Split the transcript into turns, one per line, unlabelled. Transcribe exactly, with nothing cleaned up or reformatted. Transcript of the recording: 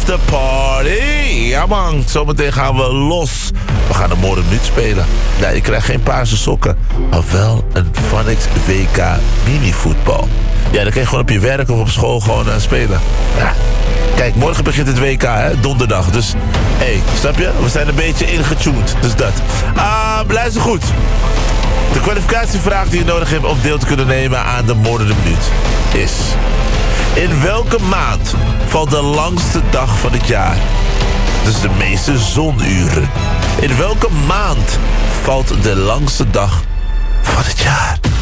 afterparty. Ja man, zometeen gaan we los. We gaan een mooie minuut spelen. Nee, je krijgt geen paarse sokken, maar wel een Phonics W K mini-voetbal. Ja, dan kan je gewoon op je werk of op school gewoon uh, spelen. Ja. Kijk, morgen begint het W K, hè? Donderdag. Dus, hé, hey, snap je? We zijn een beetje ingetuned. Dus dat. Ah, uh, luister goed. De kwalificatievraag die je nodig hebt om deel te kunnen nemen aan de Moordende Minuut is: in welke maand valt de langste dag van het jaar? Dus de meeste zonuren. In welke maand valt de langste dag van het jaar?